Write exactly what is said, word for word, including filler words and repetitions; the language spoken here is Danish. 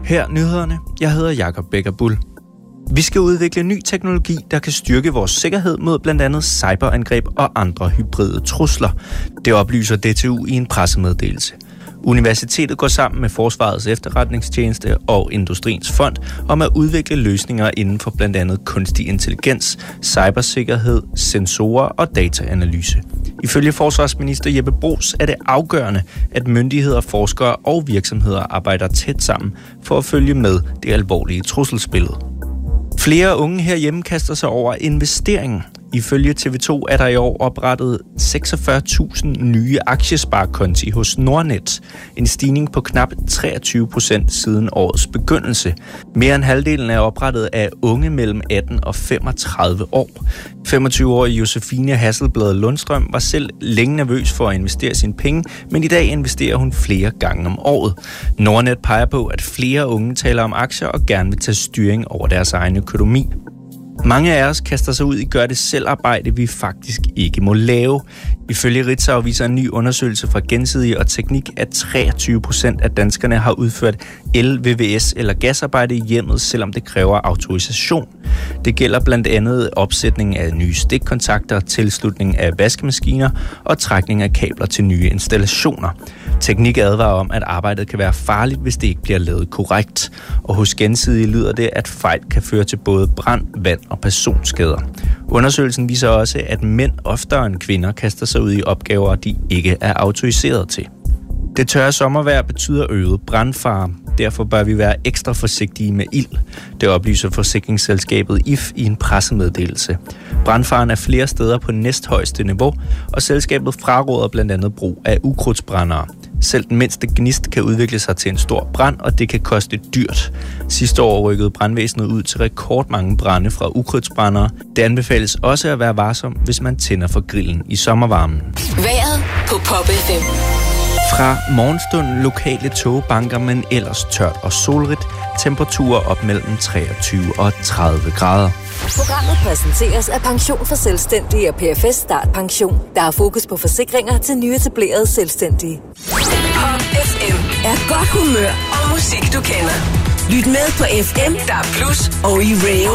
Her nyhederne. Jeg hedder Jakob Becker Bull. Vi skal udvikle ny teknologi, der kan styrke vores sikkerhed mod blandt andet cyberangreb og andre hybride trusler. Det oplyser D T U i en pressemeddelelse. Universitetet går sammen med Forsvarets Efterretningstjeneste og Industriens Fond om at udvikle løsninger inden for blandt andet kunstig intelligens, cybersikkerhed, sensorer og dataanalyse. Ifølge forsvarsminister Jeppe Bruus er det afgørende, at myndigheder, forskere og virksomheder arbejder tæt sammen for at følge med det alvorlige trusselsbillede. Flere unge herhjemme kaster sig over investeringen. Ifølge T V to er der i år oprettet seksogfyrre tusind nye aktiesparekonti hos Nordnet. En stigning på knap treogtyve procent siden årets begyndelse. Mere end halvdelen er oprettet af unge mellem atten og femogtredive år. femogtyve-årige Josefine Hasselblad Lundstrøm var selv længe nervøs for at investere sine penge, men i dag investerer hun flere gange om året. Nordnet peger på, at flere unge taler om aktier og gerne vil tage styring over deres egen økonomi. Mange af os kaster sig ud i gør-det-selv-arbejde, vi faktisk ikke må lave. Ifølge Ritzau viser en ny undersøgelse fra Gensidige og Teknik, at treogtyve procent af danskerne har udført el-, V V S- eller gasarbejde i hjemmet, selvom det kræver autorisation. Det gælder blandt andet opsætning af nye stikkontakter, tilslutning af vaskemaskiner og trækning af kabler til nye installationer. Teknik advarer om, at arbejdet kan være farligt, hvis det ikke bliver lavet korrekt. Og hos Gensidige lyder det, at fejl kan føre til både brand, vand og personskader. Undersøgelsen viser også, at mænd oftere end kvinder kaster sig ud i opgaver, de ikke er autoriseret til. Det tørre sommervejr betyder øget brandfare. Derfor bør vi være ekstra forsigtige med ild. Det oplyser forsikringsselskabet I F i en pressemeddelelse. Brandfaren er flere steder på næsthøjeste niveau, og selskabet fraråder blandt andet brug af ukrudtsbrændere. Selv den mindste gnist kan udvikle sig til en stor brand, og det kan koste dyrt. Sidste år rykkede brandvæsenet ud til rekordmange brande fra ukrudtsbrændere. Det anbefales også at være varsom, hvis man tænder for grillen i sommervarmen. Vejret på Pop F M. Fra morgenstunden lokale togbanker, men ellers tørt og solrigt. Temperaturer op mellem treogtyve og tredive grader. Programmet præsenteres af Pension for Selvstændige og P F S Start Pension. Der er fokus på forsikringer til nyetablerede selvstændige. Pop F M er godt humør og musik, du kender. Lyt med på F M, der er plus og i radio.